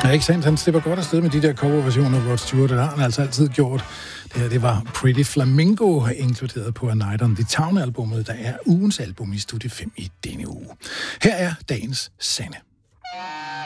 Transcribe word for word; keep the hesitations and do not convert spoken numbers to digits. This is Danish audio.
Ja, ikke sandt? Han slipper godt afsted med de der coverversioner af Rod Stewart, det har han altså altid gjort. Det her, det var Pretty Flamingo, inkluderet på A Night on the Town-albummet, der er ugens album i Studie fem i denne uge. Her er dagens Sande.